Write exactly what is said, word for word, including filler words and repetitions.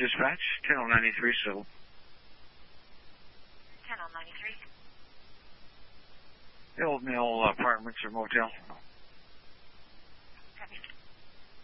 Dispatch, ten oh ninety-three Civil. ten oh ninety-three. The Old Mill Apartments or Motel.